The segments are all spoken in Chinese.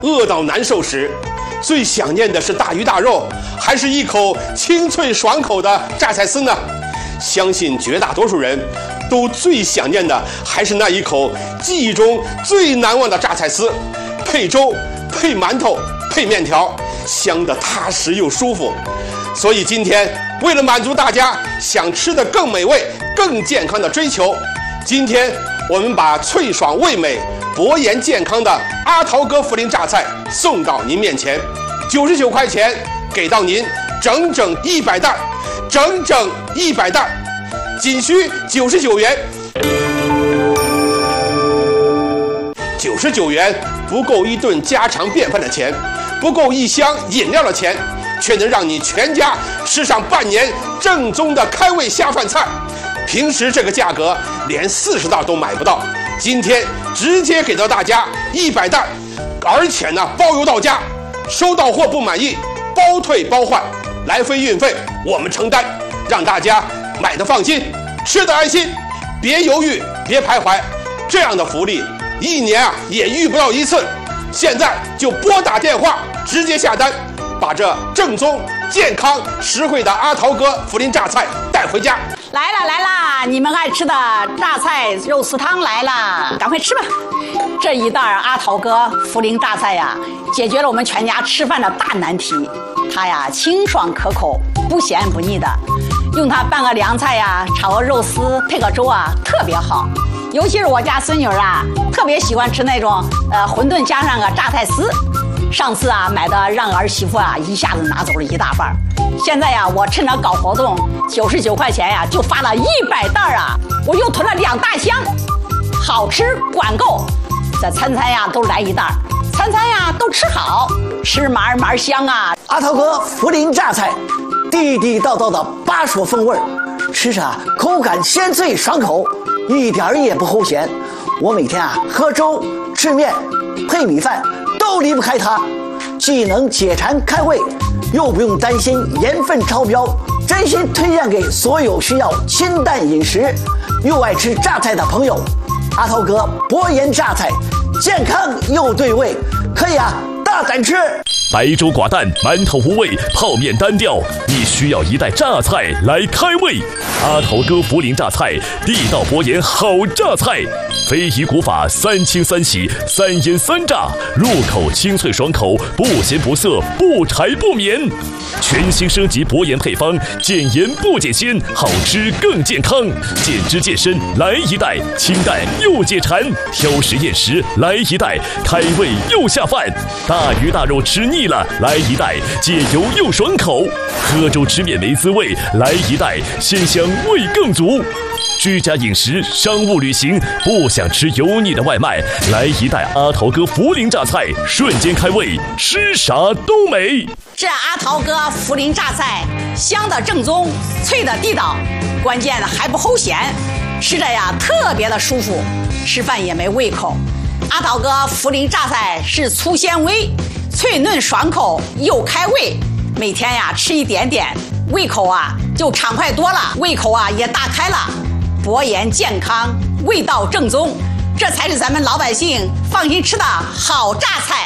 饿到难受时，最想念的是大鱼大肉，还是一口清脆爽口的榨菜丝呢？相信绝大多数人都最想念的还是那一口记忆中最难忘的榨菜丝，配粥、配馒头、配面条，香得踏实又舒服。所以今天，为了满足大家想吃的更美味、更健康的追求，今天我们把脆爽味美、博颜健康的阿桃哥涪陵榨菜送到您面前，99块钱给到您整整100袋，整整100袋，仅需99元。99元不够一顿家常便饭的钱，不够一箱饮料的钱，却能让你全家吃上半年正宗的开胃下饭菜。平时这个价格连40袋都买不到，今天直接给到大家100袋，而且呢包邮到家，收到货不满意包退包换，来回运费我们承担，让大家买得放心，吃得安心，别犹豫，别徘徊，这样的福利1年也遇不到一次。现在就拨打电话直接下单，把这正宗、健康、实惠的阿桃哥涪陵榨菜带回家。 来啦，你们爱吃的榨菜肉丝汤来了，赶快吃吧！这一袋阿桃哥涪陵榨菜呀，解决了我们全家吃饭的大难题。它呀清爽可口，不咸不腻的，用它拌个凉菜呀，炒个肉丝，配个粥啊，特别好。尤其是我家孙女啊，特别喜欢吃那种馄饨加上个榨菜丝。上次啊买的让儿媳妇啊一下子拿走了1大半，现在呀我趁着搞活动，99块钱呀就发了100袋啊，我又囤了2大箱，好吃管够，这餐餐呀都来1袋，餐餐呀都吃好，吃麻香啊！ 阿桃哥涪陵榨菜，地地道道的巴蜀风味，吃着口感鲜脆爽口，一点也不齁咸。我每天喝粥、吃面、配米饭都离不开它，既能解馋开胃，又不用担心盐分超标，真心推荐给所有需要清淡饮食又爱吃榨菜的朋友。阿桃哥博颜榨菜，健康又对味，可以大胆吃。 白粥寡淡，馒头无味，泡面单调，你需要一袋榨菜来开胃。阿桃哥涪陵榨菜，地道博颜好榨菜，非遗古法3清3洗3腌3炸，入口清脆爽口，不咸不涩，不柴不绵。全新升级博颜配方，减盐不减鲜，好吃更健康，减脂健身来1袋，清淡又解馋，挑食厌食来1袋，开胃又下饭，大鱼大肉吃腻了来1袋，解油又爽口，喝粥吃面没滋味来1袋，鲜香味更足。居家饮食、商务旅行不想吃油腻的外卖，来1袋阿桃哥涪陵榨菜，瞬间开胃，吃啥都美。 这阿桃哥涪陵榨菜香的正宗，脆的地道，关键还不齁咸，吃着呀特别的舒服，吃饭也没胃口。阿桃哥涪陵榨菜是粗纤维，脆嫩爽口又开胃，每天呀吃一点点，胃口就畅快多了，胃口也大开了。博颜健康，味道正宗，这才是咱们老百姓放心吃的好榨菜。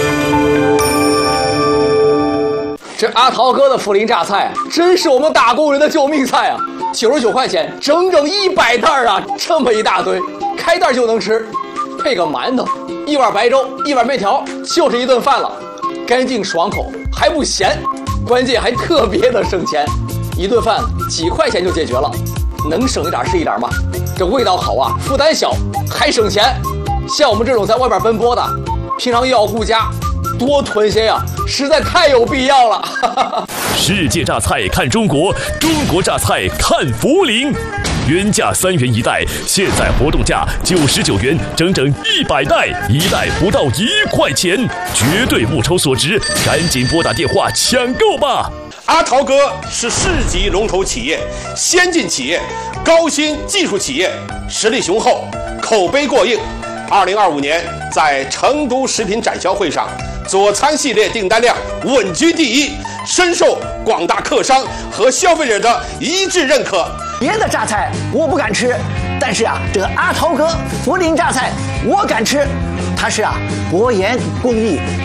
这阿桃哥的涪陵榨菜真是我们打工人的救命菜啊！99块钱，整整100袋啊，这么一大堆，开袋就能吃，配个馒头，1碗白粥，1碗面条，就是一顿饭了，干净爽口，还不咸，关键还特别的省钱，一顿饭几块钱就解决了，能省一点是一点吗？这味道好负担小，还省钱。像我们这种在外边奔波的，平常又要顾家，多囤些实在太有必要了。 世界榨菜看中国，中国榨菜看涪陵。原价3元1袋，现在活动价99元，整整100袋，1袋不到1块钱，绝对物超所值，赶紧拨打电话抢购吧！ 阿桃哥是市级龙头企业、先进企业、高新技术企业，实力雄厚，口碑过硬。2025年在成都食品展销会上，佐餐系列订单量稳居第1，深受广大客商和消费者的一致认可。 别的榨菜我不敢吃，但是这个阿桃哥涪陵榨菜我敢吃，它是博颜工艺